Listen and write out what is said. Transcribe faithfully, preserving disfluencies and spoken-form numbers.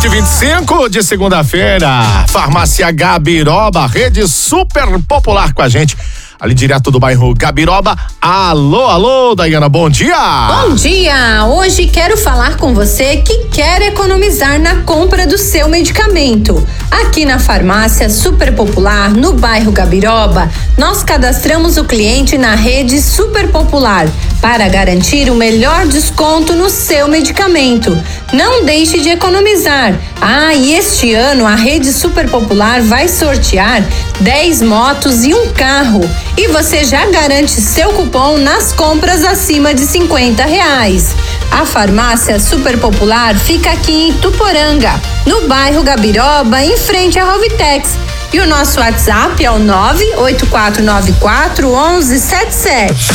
oito e vinte e cinco de segunda-feira, Farmácia Gabiroba, rede super popular com a gente, ali direto do bairro Gabiroba. Alô, alô, Daiana, bom dia! Bom dia! Hoje quero falar com você que quer economizar na compra do seu medicamento. Aqui na Farmácia Super Popular, no bairro Gabiroba, nós cadastramos o cliente na rede Super Popular para garantir o melhor desconto no seu medicamento. Não deixe de economizar. Ah, e este ano a rede Super Popular vai sortear dez motos e um carro. E você já garante seu cupom nas compras acima de cinquenta reais. A Farmácia Super Popular fica aqui em Tuporanga, no bairro Gabiroba, em frente à Rovitex. E o nosso WhatsApp é o nove oito quatro nove quatro um um sete sete.